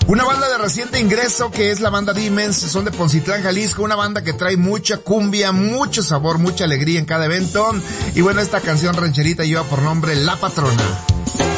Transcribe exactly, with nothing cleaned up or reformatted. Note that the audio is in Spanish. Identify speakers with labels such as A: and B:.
A: Una banda de reciente ingreso que es la banda Demons, son de Poncitlán, Jalisco, una banda que trae mucha cumbia, mucho sabor, mucha alegría en cada evento. Y bueno, esta canción rancherita lleva por nombre La Patrona.